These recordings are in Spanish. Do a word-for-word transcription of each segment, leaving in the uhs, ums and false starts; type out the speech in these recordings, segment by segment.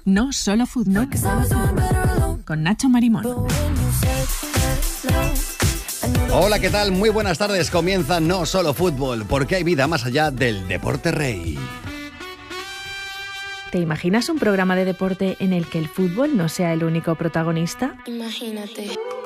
No Solo Fútbol, con Nacho Marimón. Hola, ¿qué tal? Muy buenas tardes. Comienza No Solo Fútbol, porque hay vida más allá del deporte rey. ¿Te imaginas un programa de deporte en el que el fútbol no sea el único protagonista? Imagínate.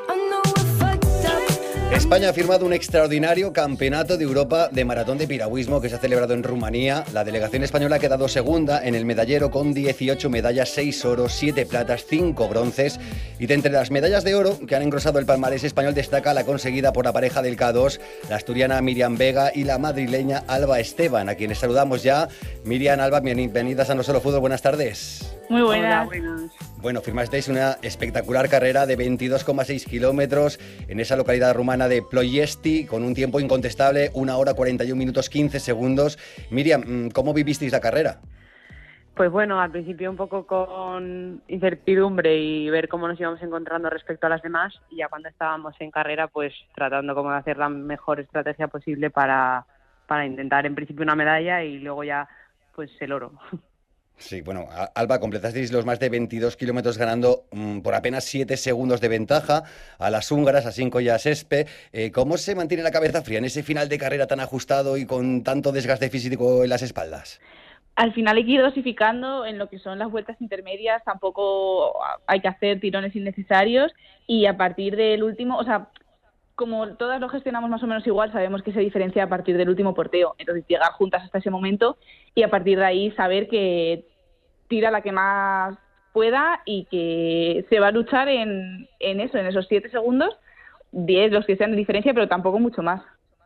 España ha firmado un extraordinario campeonato de Europa de maratón de piragüismo que se ha celebrado en Rumanía. La delegación española ha quedado segunda en el medallero con dieciocho medallas, seis oros, siete platas, cinco bronces. Y de entre las medallas de oro que han engrosado el palmarés español destaca la conseguida por la pareja del K dos, la asturiana Miriam Vega y la madrileña Alba Esteban, a quienes saludamos ya. Miriam, Alba, bienvenidas a No Solo Fútbol, buenas tardes. Muy buenas. Hola, buenas. Bueno, firmasteis una espectacular carrera de veintidós coma seis kilómetros en esa localidad rumana de Ploiesti, con un tiempo incontestable, una hora cuarenta y un minutos quince segundos. Miriam, ¿cómo vivisteis la carrera? Pues bueno, al principio un poco con incertidumbre y ver cómo nos íbamos encontrando respecto a las demás, y ya cuando estábamos en carrera, pues tratando como de hacer la mejor estrategia posible para, para intentar en principio una medalla y luego ya pues el oro. Sí, bueno, Alba, completasteis los más de veintidós kilómetros ganando mmm, por apenas siete segundos de ventaja a las húngaras, a Sinko y a Sespe. Eh, ¿Cómo se mantiene la cabeza fría en ese final de carrera tan ajustado y con tanto desgaste físico en las espaldas? Al final hay que ir dosificando en lo que son las vueltas intermedias, tampoco hay que hacer tirones innecesarios, y a partir del último, o sea, como todas lo gestionamos más o menos igual, sabemos que se diferencia a partir del último porteo. Entonces, llegar juntas hasta ese momento y a partir de ahí saber que tira la que más pueda y que se va a luchar en, en eso, en esos siete segundos, diez, los que sean de diferencia, pero tampoco mucho más.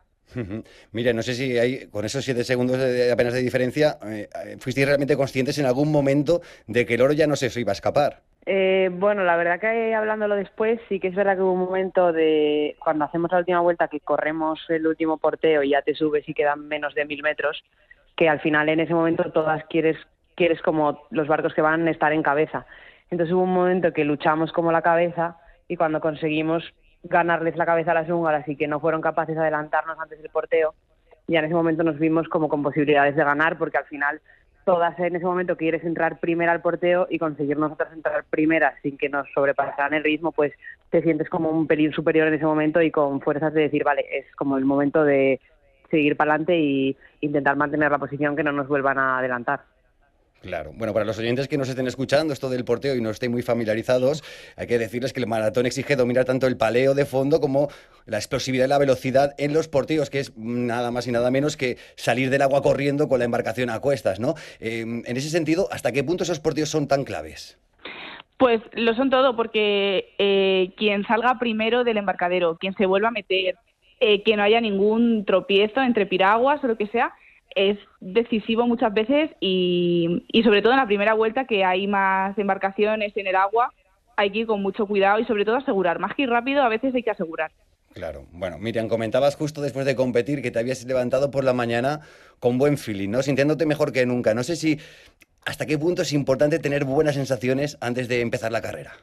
Mira, no sé si hay, con esos siete segundos de, apenas de diferencia, eh, ¿fuisteis realmente conscientes en algún momento de que el oro ya no se os iba a escapar? Eh, bueno, la verdad que hablándolo después, sí que es verdad que hubo un momento de cuando hacemos la última vuelta que corremos el último porteo y ya te subes y quedan menos de mil metros, que al final en ese momento todas quieres, quieres como los barcos que van estar en cabeza. Entonces hubo un momento que luchamos como la cabeza y cuando conseguimos ganarles la cabeza a las húngaras y que no fueron capaces de adelantarnos antes del porteo, ya en ese momento nos vimos como con posibilidades de ganar, porque al final todas en ese momento quieres entrar primera al porteo y conseguir nosotras entrar primera sin que nos sobrepasaran el ritmo, pues te sientes como un pelín superior en ese momento y con fuerzas de decir, vale, es como el momento de seguir para adelante y intentar mantener la posición, que no nos vuelvan a adelantar. Claro. Bueno, para los oyentes que nos estén escuchando esto del porteo y no estén muy familiarizados, hay que decirles que el maratón exige dominar tanto el paleo de fondo como la explosividad y la velocidad en los porteos, que es nada más y nada menos que salir del agua corriendo con la embarcación a cuestas, ¿no? Eh, en ese sentido, ¿hasta qué punto esos porteos son tan claves? Pues lo son todo, porque eh, quien salga primero del embarcadero, quien se vuelva a meter, eh, que no haya ningún tropiezo entre piraguas o lo que sea, es decisivo muchas veces, y, y sobre todo en la primera vuelta, que hay más embarcaciones en el agua, hay que ir con mucho cuidado y sobre todo asegurar. Más que ir rápido, a veces hay que asegurar. Claro. Bueno, Miriam, comentabas justo después de competir que te habías levantado por la mañana con buen feeling, ¿no? Sintiéndote mejor que nunca. No sé si hasta qué punto es importante tener buenas sensaciones antes de empezar la carrera.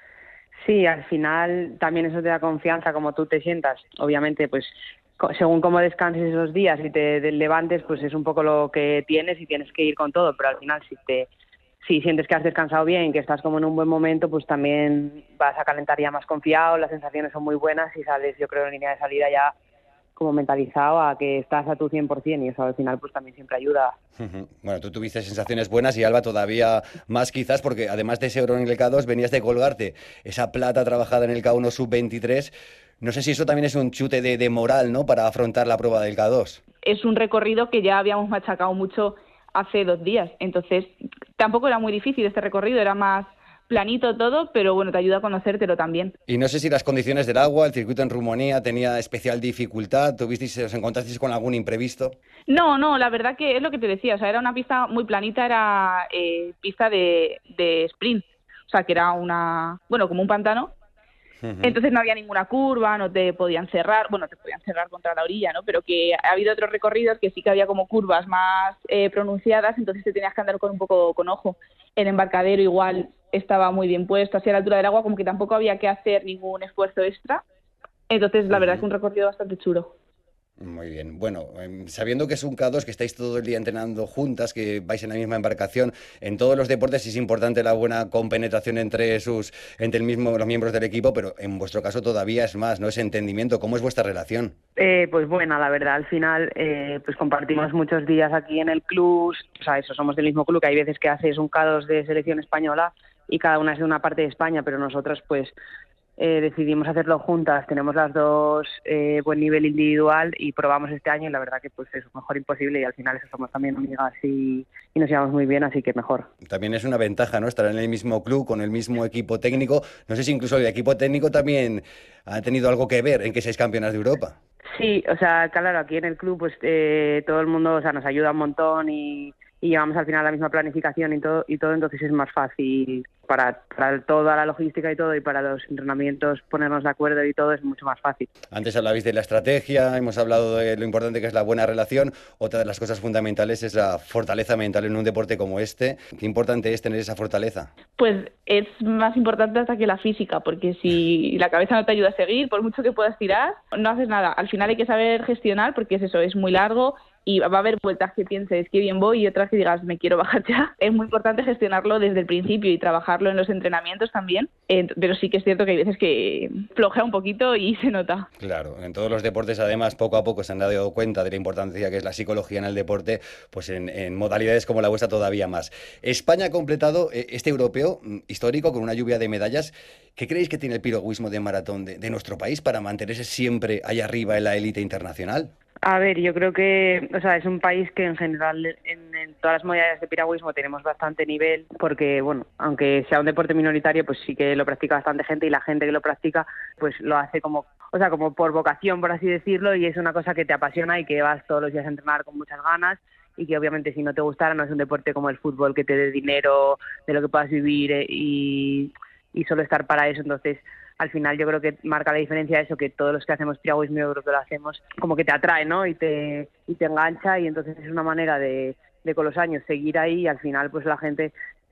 Sí, al final también eso te da confianza, como tú te sientas. Obviamente, pues según cómo descanses esos días y te levantes, pues es un poco lo que tienes y tienes que ir con todo, pero al final si te si sientes que has descansado bien, que estás como en un buen momento, pues también vas a calentar ya más confiado, las sensaciones son muy buenas y sales, yo creo, en línea de salida ya como mentalizado a que estás a tu cien por ciento, y eso al final pues también siempre ayuda. Bueno, tú tuviste sensaciones buenas y Alba todavía más quizás, porque además de ese oro en el K dos venías de colgarte esa plata trabajada en el K uno sub veintitrés. No sé si eso también es un chute de, de moral, ¿no?, para afrontar la prueba del K dos. Es un recorrido que ya habíamos machacado mucho hace dos días, entonces tampoco era muy difícil este recorrido, era más planito todo, pero bueno, te ayuda a conocértelo también. Y no sé si las condiciones del agua, el circuito en Rumanía tenía especial dificultad, ¿tuvisteis, os encontrasteis con algún imprevisto? No, no, la verdad que es lo que te decía, o sea, era una pista muy planita, era eh, pista de, de sprint, o sea, que era una, bueno, como un pantano. Uh-huh. Entonces no había ninguna curva, no te podían cerrar, bueno, te podían cerrar contra la orilla, ¿no? Pero que ha habido otros recorridos que sí que había como curvas más eh, pronunciadas, entonces te tenías que andar con un poco con ojo. El embarcadero igual estaba muy bien puesto, hacia la altura del agua, como que tampoco había que hacer ningún esfuerzo extra. Entonces, la verdad es que un recorrido bastante chulo. Muy bien. Bueno, em, sabiendo que es un K dos, que estáis todo el día entrenando juntas, que vais en la misma embarcación, en todos los deportes es importante la buena compenetración entre sus, entre el mismo, los miembros del equipo, pero en vuestro caso todavía es más, ¿no? Ese entendimiento. ¿Cómo es vuestra relación? Eh, pues buena, la verdad, al final eh, pues compartimos muchos días aquí en el club, o sea, eso, somos del mismo club, que hay veces que haces un K dos de selección española y cada una es de una parte de España, pero nosotras pues eh, decidimos hacerlo juntas, tenemos las dos eh, buen nivel individual y probamos este año y la verdad que pues es mejor imposible y al final eso somos también amigas y, y nos llevamos muy bien, así que mejor. También es una ventaja, ¿no? Estar en el mismo club, con el mismo equipo técnico. No sé si incluso el equipo técnico también ha tenido algo que ver en que seáis campeonas de Europa. Sí, o sea, claro, aquí en el club pues eh, todo el mundo, o sea, nos ayuda un montón y, y llevamos al final la misma planificación y todo, y todo entonces es más fácil para, para toda la logística y todo y para los entrenamientos ponernos de acuerdo y todo es mucho más fácil. Antes hablabais de la estrategia, hemos hablado de lo importante que es la buena relación. Otra de las cosas fundamentales es la fortaleza mental en un deporte como este. ¿Qué importante es tener esa fortaleza? Pues es más importante hasta que la física, porque si la cabeza no te ayuda a seguir, por mucho que puedas tirar, no haces nada. Al final hay que saber gestionar, porque es eso, es muy largo y va a haber vueltas que pienses que bien voy y otras que digas me quiero bajar ya. Es muy importante gestionarlo desde el principio y trabajarlo en los entrenamientos también, eh, pero sí que es cierto que hay veces que flojea un poquito y se nota. Claro, en todos los deportes además poco a poco se han dado cuenta de la importancia que es la psicología en el deporte, pues en, en modalidades como la vuestra todavía más. España ha completado eh, este europeo mm, histórico con una lluvia de medallas. ¿Qué creéis que tiene el piragüismo de maratón de, de nuestro país para mantenerse siempre ahí arriba en la élite internacional? A ver, yo creo que, o sea, es un país que en general en, en todas las modalidades de piragüismo tenemos bastante nivel, porque, bueno, aunque sea un deporte minoritario, pues sí que lo practica bastante gente y la gente que lo practica, pues lo hace como, o sea, como por vocación, por así decirlo, y es una cosa que te apasiona y que vas todos los días a entrenar con muchas ganas y que obviamente si no te gustara no es un deporte como el fútbol que te dé dinero, de lo que puedas vivir eh, y, y solo estar para eso, entonces al final yo creo que marca la diferencia eso, que todos los que hacemos piragüismo yo creo que lo hacemos como que te atrae, ¿no? Y te y te engancha y entonces es una manera de, de con los años seguir ahí y al final pues la gente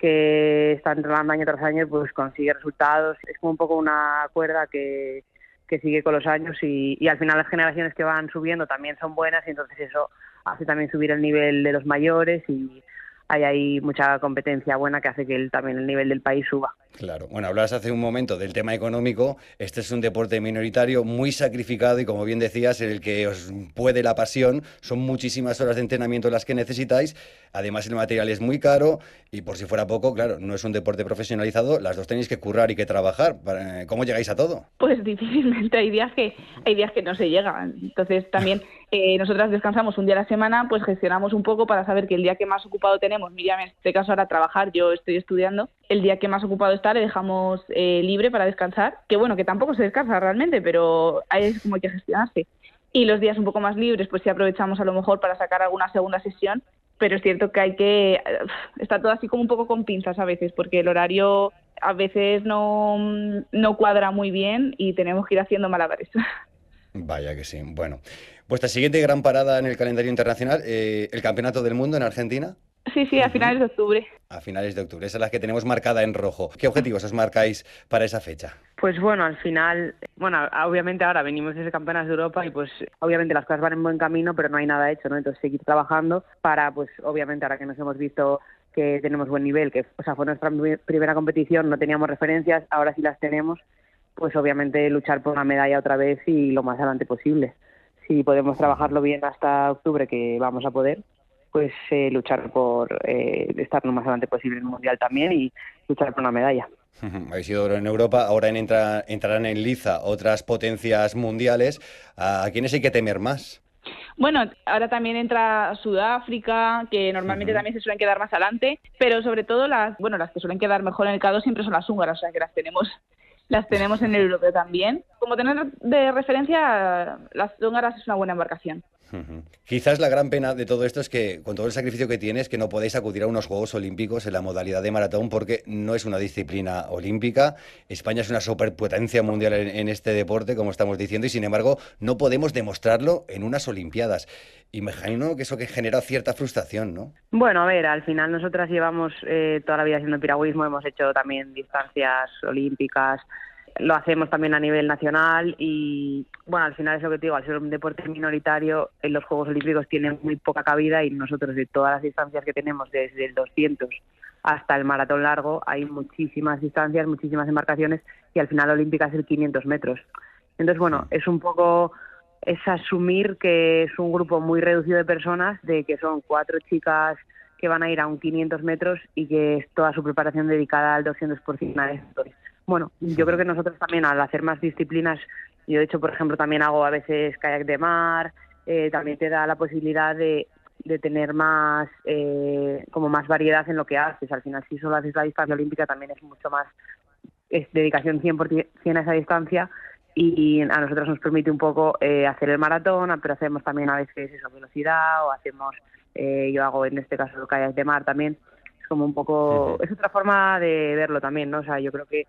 que está entrenando año tras año pues consigue resultados. Es como un poco una cuerda que, que sigue con los años y, y al final las generaciones que van subiendo también son buenas y entonces eso hace también subir el nivel de los mayores y hay ahí mucha competencia buena que hace que el, también el nivel del país suba. Claro. Bueno, hablabas hace un momento del tema económico. Este es un deporte minoritario muy sacrificado y, como bien decías, en el que os puede la pasión. Son muchísimas horas de entrenamiento las que necesitáis. Además, el material es muy caro y, por si fuera poco, claro, no es un deporte profesionalizado. Las dos tenéis que currar y que trabajar. ¿Cómo llegáis a todo? Pues difícilmente. Hay días que hay días que no se llega. Entonces, también eh, nosotras descansamos un día a la semana, pues gestionamos un poco para saber que el día que más ocupado tenemos, Miriam en este caso ahora trabajar, yo estoy estudiando, el día que más ocupado está le dejamos eh, libre para descansar, que bueno, que tampoco se descansa realmente, pero ahí es como hay que gestionarse. Y los días un poco más libres, pues sí aprovechamos a lo mejor para sacar alguna segunda sesión, pero es cierto que hay que... Está todo así como un poco con pinzas a veces, porque el horario a veces no, no cuadra muy bien y tenemos que ir haciendo malabares. Vaya que sí. Bueno, vuestra siguiente gran parada en el calendario internacional, eh, el Campeonato del Mundo en Argentina. Sí, sí, a finales de octubre. A finales de octubre, esa es la que tenemos marcada en rojo. ¿Qué objetivos os marcáis para esa fecha? Pues bueno, al final, bueno, obviamente ahora venimos desde Campeonas de Europa y pues obviamente las cosas van en buen camino, pero no hay nada hecho, ¿no? Entonces seguir trabajando para, pues obviamente ahora que nos hemos visto que tenemos buen nivel, que o sea, fue nuestra primera competición, no teníamos referencias, ahora sí las tenemos, pues obviamente luchar por una medalla otra vez y lo más adelante posible. Si podemos trabajarlo bien hasta octubre, que vamos a poder, pues eh, luchar por eh, estar lo más adelante posible en el Mundial también y luchar por una medalla. Habéis ido en Europa, ahora en entra, entrarán en liza otras potencias mundiales. ¿A quiénes hay que temer más? Bueno, ahora también entra Sudáfrica, que normalmente uh-huh. también se suelen quedar más adelante, pero sobre todo las, bueno, las que suelen quedar mejor en el K dos siempre son las húngaras, o sea que las tenemos las tenemos en el europeo también. Como tener de referencia, las húngaras es una buena embarcación. Uh-huh. Quizás la gran pena de todo esto es que, con todo el sacrificio que tienes, que no podéis acudir a unos Juegos Olímpicos en la modalidad de maratón porque no es una disciplina olímpica. España es una superpotencia mundial en, en este deporte, como estamos diciendo, y sin embargo no podemos demostrarlo en unas Olimpiadas. Imagino que eso que genera cierta frustración, ¿no? Bueno, a ver, al final nosotras llevamos eh, toda la vida haciendo piragüismo, hemos hecho también distancias olímpicas lo hacemos también a nivel nacional y, bueno, al final es lo que te digo, al ser un deporte minoritario, en los Juegos Olímpicos tienen muy poca cabida y nosotros de todas las distancias que tenemos, desde el doscientos hasta el maratón largo, hay muchísimas distancias, muchísimas embarcaciones y al final olímpica es el quinientos metros. Entonces, bueno, es un poco, es asumir que es un grupo muy reducido de personas, de que son cuatro chicas que van a ir a un quinientos metros y que es toda su preparación dedicada al doscientos por ciento a esto. Bueno, yo creo que nosotros también al hacer más disciplinas, yo de hecho, por ejemplo, también hago a veces kayak de mar, eh, también te da la posibilidad de, de tener más, eh, como más variedad en lo que haces. Al final, si solo haces la distancia olímpica, también es mucho más, es dedicación cien por ciento a esa distancia y a nosotros nos permite un poco eh, hacer el maratón, pero hacemos también a veces eso, velocidad o hacemos, eh, yo hago en este caso kayak de mar también. Es como un poco, es otra forma de verlo también, ¿no? O sea, yo creo que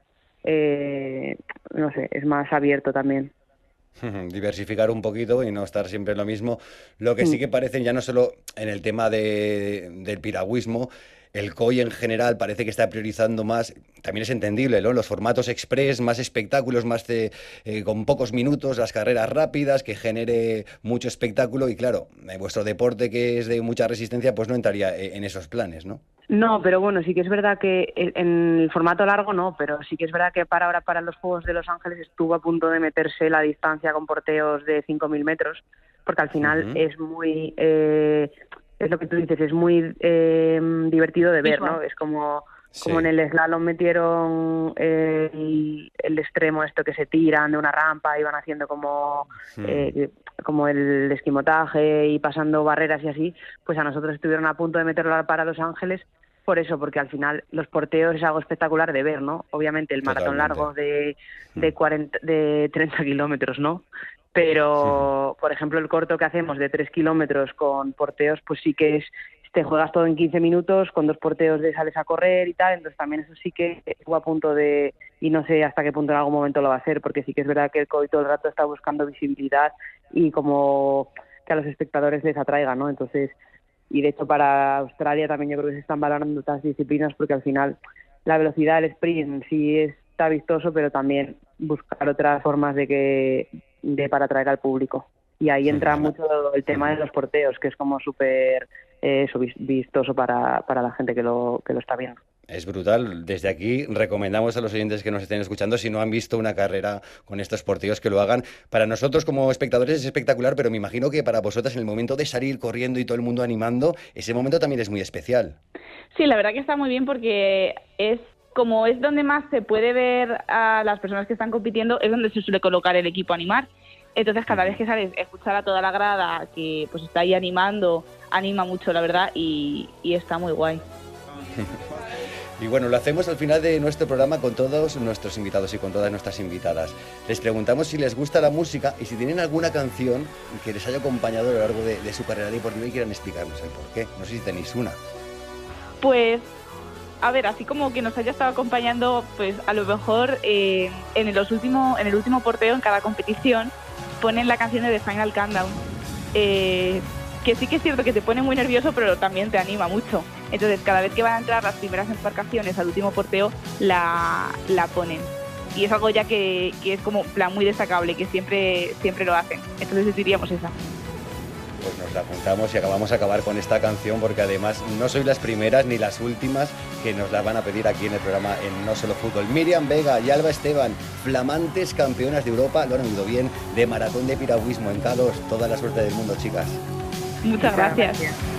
Eh, no sé, es más abierto también. Diversificar un poquito y no estar siempre en lo mismo. Lo que sí que parecen, ya no solo en el tema de, del piragüismo, el C O I en general parece que está priorizando más, también es entendible, ¿no? Los formatos express, más espectáculos, más de, eh, con pocos minutos, las carreras rápidas, que genere mucho espectáculo y claro, eh, vuestro deporte que es de mucha resistencia, pues no entraría en esos planes, ¿no? No, pero bueno, sí que es verdad que en el formato largo no, pero sí que es verdad que para ahora, para los Juegos de Los Ángeles, estuvo a punto de meterse la distancia con porteos de cinco mil metros, porque al final uh-huh. es muy, eh, es lo que tú dices, es muy eh, divertido de ver, ¿no? Es como, sí. como en el slalom metieron eh, el, el extremo esto que se tiran de una rampa y van haciendo como... Uh-huh. eh, como el esquimotaje y pasando barreras y así, pues a nosotros estuvieron a punto de meterlo para Los Ángeles por eso, porque al final los porteos es algo espectacular de ver, ¿no? Obviamente el maratón Totalmente. largo de, de, cuarenta, de treinta kilómetros, ¿no? Pero, sí. por ejemplo, el corto que hacemos de tres kilómetros con porteos, pues sí que es, te juegas todo en quince minutos, con dos porteos de sales a correr y tal, entonces también eso sí que estuvo a punto de, y no sé hasta qué punto en algún momento lo va a hacer, porque sí que es verdad que el C O I todo el rato está buscando visibilidad y como que a los espectadores les atraiga, ¿no? Entonces, y de hecho para Australia también yo creo que se están valorando otras disciplinas porque al final la velocidad del sprint sí está vistoso, pero también buscar otras formas de que de para atraer al público. Y ahí entra mucho el tema de los porteos, que es como súper eh, vistoso para, para la gente que lo, que lo está viendo. Es brutal. Desde aquí recomendamos a los oyentes que nos estén escuchando, si no han visto una carrera con estos porteos, que lo hagan. Para nosotros como espectadores es espectacular, pero me imagino que para vosotras en el momento de salir corriendo y todo el mundo animando, ese momento también es muy especial. Sí, la verdad que está muy bien porque es como es donde más se puede ver a las personas que están compitiendo, es donde se suele colocar el equipo a animar. Entonces cada vez que sales, escuchar a toda la grada que pues está ahí animando, anima mucho, la verdad, y, y está muy guay. Y bueno, lo hacemos al final de nuestro programa con todos nuestros invitados y con todas nuestras invitadas. Les preguntamos si les gusta la música y si tienen alguna canción que les haya acompañado a lo largo de, de su carrera deportiva y quieran explicarnos el por qué. No sé si tenéis una. Pues, a ver, así como que nos haya estado acompañando, pues a lo mejor eh, en, los último, en el último porteo, en cada competición, ponen la canción de The Final Countdown. Eh, que sí que es cierto que te pone muy nervioso, pero también te anima mucho. Entonces, cada vez que van a entrar las primeras embarcaciones al último porteo, la, la ponen. Y es algo ya que, que es como plan muy destacable, que siempre, siempre lo hacen. Entonces, diríamos esa. Pues nos la apuntamos y acabamos a acabar con esta canción, porque además no sois las primeras ni las últimas que nos la van a pedir aquí en el programa en No Solo Fútbol. Miriam Vega y Alba Esteban, flamantes campeonas de Europa, lo han oído bien, de maratón de piragüismo en K dos. Toda la suerte del mundo, chicas. Muchas gracias.